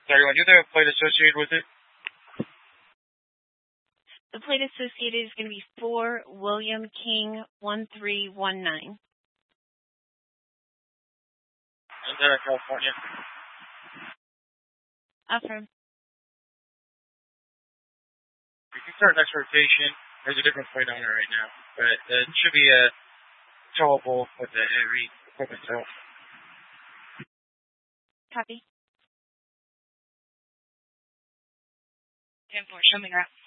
31, do you have a plate associated with it? The plate associated is going to be 4 William King 1319. Is that in California? Affirm. You can start next rotation. There's a different plate on it right now, but it should be towable with the every equipment itself. Copy. 10-4, show me route.